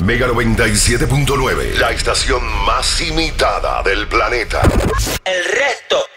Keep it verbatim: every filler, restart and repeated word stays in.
Mega noventa y siete punto nueve, la estación más imitada del planeta. El resto